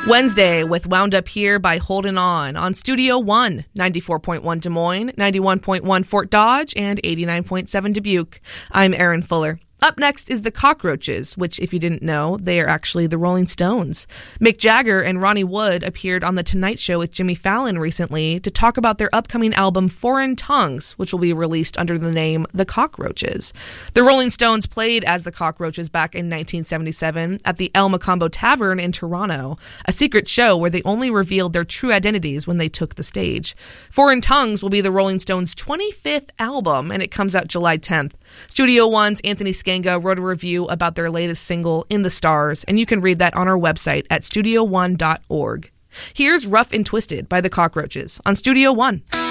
Wednesday with Wound Up Here by Holdin' On Studio One, 94.1 Des Moines, 91.1 Fort Dodge, and 89.7 Dubuque. I'm Erin Fuller. Up next is The Cockroaches, which, if you didn't know, they are actually the Rolling Stones. Mick Jagger and Ronnie Wood appeared on The Tonight Show with Jimmy Fallon recently to talk about their upcoming album Foreign Tongues, which will be released under the name The Cockroaches. The Rolling Stones played as The Cockroaches back in 1977 at the El Mocambo Tavern in Toronto, a secret show where they only revealed their true identities when they took the stage. Foreign Tongues will be the Rolling Stones' 25th album, and it comes out July 10th. Studio One's Anthony Scanga wrote a review about their latest single, In the Stars, and you can read that on our website at studio1.org. Here's Rough and Twisted by The Cockroaches on Studio One.